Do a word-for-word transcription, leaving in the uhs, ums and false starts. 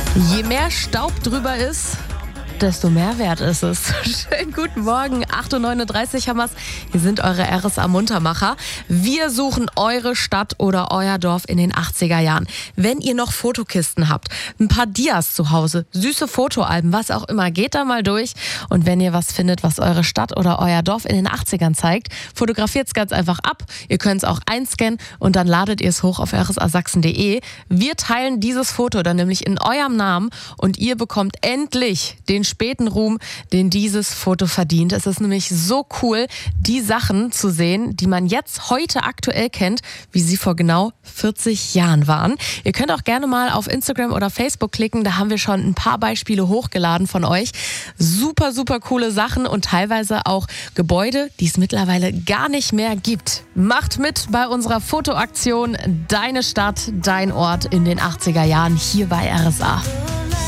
Je mehr Staub drüber ist, desto mehr wert ist es. Schönen guten Morgen, acht Uhr neununddreißig haben wir's. Hier sind eure R S A-Muntermacher. Wir suchen eure Stadt oder euer Dorf in den achtziger Jahren. Wenn ihr noch Fotokisten habt, ein paar Dias zu Hause, süße Fotoalben, was auch immer, geht da mal durch. Und wenn ihr was findet, was eure Stadt oder euer Dorf in den achtzigern zeigt, fotografiert es ganz einfach ab. Ihr könnt es auch einscannen und dann ladet ihr es hoch auf r s a sachsen punkt d e. Wir teilen dieses Foto dann nämlich in eurem Namen und ihr bekommt endlich den späten Ruhm, den dieses Foto verdient. Es ist nämlich so cool, die Sachen zu sehen, die man jetzt heute aktuell kennt, wie sie vor genau vierzig Jahren waren. Ihr könnt auch gerne mal auf Instagram oder Facebook klicken, da haben wir schon ein paar Beispiele hochgeladen von euch. Super, super coole Sachen und teilweise auch Gebäude, die es mittlerweile gar nicht mehr gibt. Macht mit bei unserer Fotoaktion Deine Stadt, dein Ort in den achtziger Jahren hier bei R S A.